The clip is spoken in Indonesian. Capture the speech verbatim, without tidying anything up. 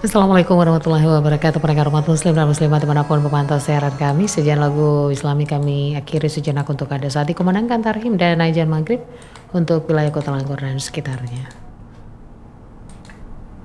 Assalamualaikum warahmatullahi wabarakatuh. Pendengar umat muslim dan muslimat dimanapun memantau siaran kami, sekian lagu islami kami akhiri sejenak untuk Anda saat dikumandangkan tarhim dan ajan maghrib untuk wilayah Kota Langgur dan sekitarnya.